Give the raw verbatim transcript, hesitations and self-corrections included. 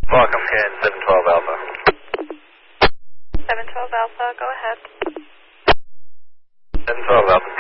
Welcome, Can seven twelve Alpha. seven twelve Alpha, go ahead. seven twelve Alpha.